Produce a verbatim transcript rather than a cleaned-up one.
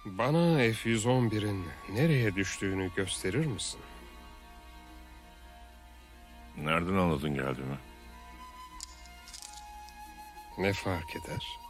Bana F yüz on birin nereye düştüğünü gösterir misin? Nereden anladın geldiğimi? Ne fark eder?